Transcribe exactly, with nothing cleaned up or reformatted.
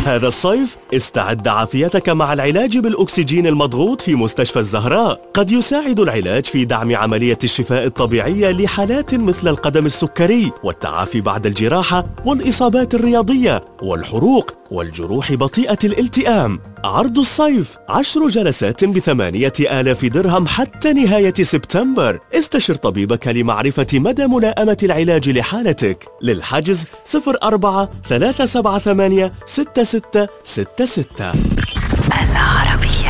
هذا الصيف استعد عافيتك مع العلاج بالأكسجين المضغوط في مستشفى الزهراء. قد يساعد العلاج في دعم عملية الشفاء الطبيعية لحالات مثل القدم السكري والتعافي بعد الجراحة والإصابات الرياضية والحروق والجروح بطيئة الالتئام. عرض الصيف عشر جلسات بثمانية آلاف درهم حتى نهاية سبتمبر. استشر طبيبك لمعرفة مدى ملائمة العلاج لحالتك. للحجز صفر أربعة ثلاثة سبعة ثمانية ستة ستة ستة ستة. العربية.